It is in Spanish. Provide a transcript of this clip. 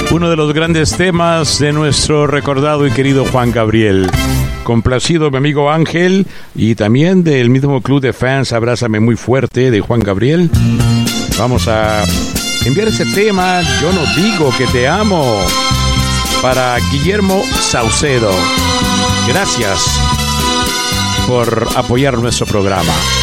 Uno de los grandes temas de nuestro recordado y querido Juan Gabriel. Complacido mi amigo Ángel y también del mismo club de fans Abrázame Muy Fuerte de Juan Gabriel. Vamos a enviar ese tema, Yo No Digo Que Te Amo, para Guillermo Saucedo. Gracias por apoyar nuestro programa.